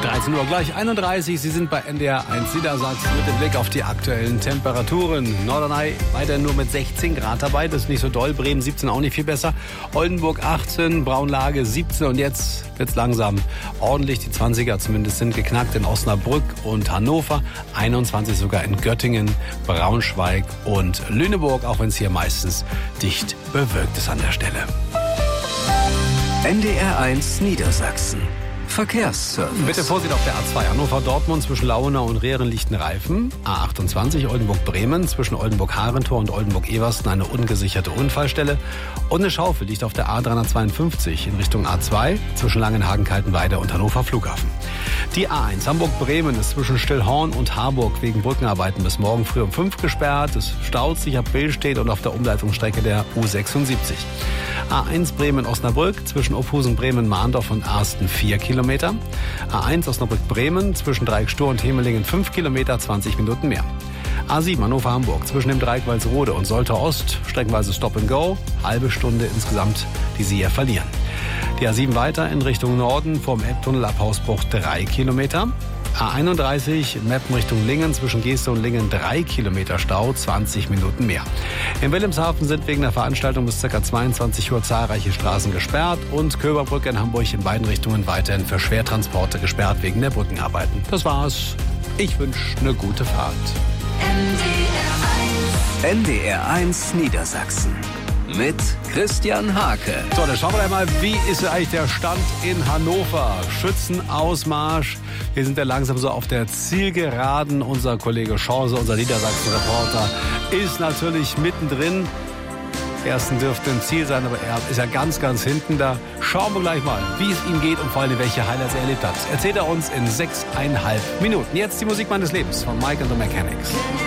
13 Uhr gleich 31. Sie sind bei NDR 1 Niedersachsen mit dem Blick auf die aktuellen Temperaturen. Norderney weiter nur mit 16 Grad dabei. Das ist nicht so doll. Bremen 17 auch nicht viel besser. Oldenburg 18, Braunlage 17 und jetzt wird's langsam ordentlich. Die 20er zumindest sind geknackt in Osnabrück und Hannover. 21 sogar in Göttingen, Braunschweig und Lüneburg, auch wenn es hier meistens dicht bewölkt ist an der Stelle. NDR 1 Niedersachsen. Verkehrsservice. Bitte Vorsicht auf der A2 Hannover-Dortmund zwischen Launau und Rehren-Lichtenreifen. A28 Oldenburg-Bremen zwischen Oldenburg-Harentor und Oldenburg-Eversten eine ungesicherte Unfallstelle. Und eine Schaufel liegt auf der A352 in Richtung A2 zwischen Langenhagen-Kaltenweide und Hannover Flughafen. Die A1 Hamburg-Bremen ist zwischen Stillhorn und Harburg wegen Brückenarbeiten bis morgen früh um 5 gesperrt. Es staut sich ab Billstedt und auf der Umleitungsstrecke der U76. A1 Bremen-Osnabrück zwischen Ophusen-Bremen-Mahndorf und Arsten 4 Kilometer. A1 Osnabrück-Bremen zwischen Dreieck-Stur und Hemelingen 5 Kilometer, 20 Minuten mehr. A7 Hannover-Hamburg zwischen dem Dreieck Walsrode und Soltau Ost, streckenweise Stop and Go, halbe Stunde insgesamt, die Sie hier verlieren. Die A7 weiter in Richtung Norden vom Elbtunnel ab Hausbruch 3 Kilometer. A31 Meppen Richtung Lingen zwischen Geeste und Lingen 3 Kilometer Stau, 20 Minuten mehr. In Wilhelmshaven sind wegen der Veranstaltung bis ca. 22 Uhr zahlreiche Straßen gesperrt und Köberbrücke in Hamburg in beiden Richtungen weiterhin für Schwertransporte gesperrt wegen der Brückenarbeiten. Das war's. Ich wünsche eine gute Fahrt. NDR 1 Niedersachsen. Mit Christian Hake. So, dann schauen wir mal, wie ist eigentlich der Stand in Hannover? Schützenausmarsch. Wir sind ja langsam so auf der Zielgeraden. Unser Kollege Schorse, unser Niedersachsen-Reporter, ist natürlich mittendrin. Ersten dürfte ein Ziel sein, aber er ist ja ganz, ganz hinten da. Schauen wir gleich mal, wie es ihm geht und vor allem, welche Highlights er erlebt hat. Erzählt er uns in 6,5 Minuten. Jetzt die Musik meines Lebens von Mike and the Mechanics.